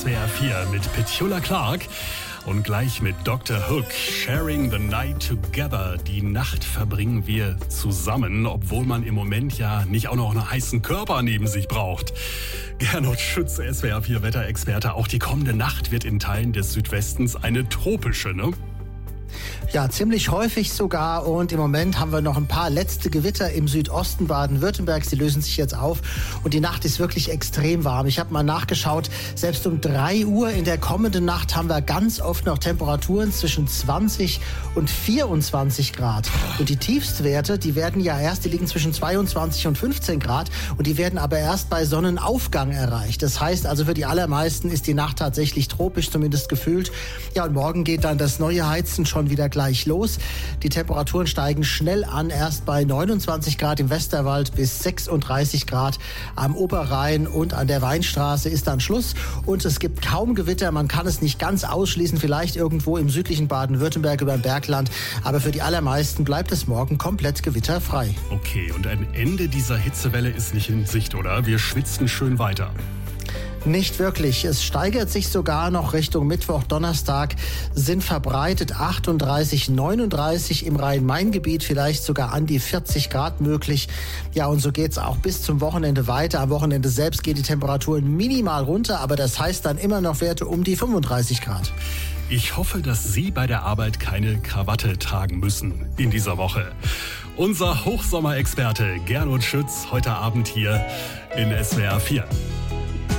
SWR 4 mit Petula Clark und gleich mit Dr. Hook. Sharing the night together. Die Nacht verbringen wir zusammen, obwohl man im Moment ja nicht auch noch einen heißen Körper neben sich braucht. Gernot Schütz, SWR 4 Wetterexperte. Auch die kommende Nacht wird in Teilen des Südwestens eine tropische, ne? Ja, ziemlich häufig sogar, und im Moment haben wir noch ein paar letzte Gewitter im Südosten Baden-Württembergs, die lösen sich jetzt auf und die Nacht ist wirklich extrem warm. Ich habe mal nachgeschaut, selbst um 3 Uhr in der kommenden Nacht haben wir ganz oft noch Temperaturen zwischen 20 und 24 Grad. Und die Tiefstwerte, die liegen zwischen 22 und 15 Grad und die werden aber erst bei Sonnenaufgang erreicht. Das heißt also, für die allermeisten ist die Nacht tatsächlich tropisch, zumindest gefühlt. Ja, und morgen geht dann das neue Heizen schon wieder gleich los. Die Temperaturen steigen schnell an, erst bei 29 Grad im Westerwald bis 36 Grad am Oberrhein und an der Weinstraße ist dann Schluss. Und es gibt kaum Gewitter, man kann es nicht ganz ausschließen, vielleicht irgendwo im südlichen Baden-Württemberg über dem Bergland, aber für die allermeisten bleibt es morgen komplett gewitterfrei. Okay, und ein Ende dieser Hitzewelle ist nicht in Sicht, oder? Wir schwitzen schön weiter. Nicht wirklich. Es steigert sich sogar noch Richtung Mittwoch, Donnerstag, sind verbreitet 38, 39 im Rhein-Main-Gebiet, vielleicht sogar an die 40 Grad möglich. Ja, und so geht's auch bis zum Wochenende weiter. Am Wochenende selbst gehen die Temperaturen minimal runter, aber das heißt dann immer noch Werte um die 35 Grad. Ich hoffe, dass Sie bei der Arbeit keine Krawatte tragen müssen in dieser Woche. Unser Hochsommerexperte Gernot Schütz heute Abend hier in SWR 4.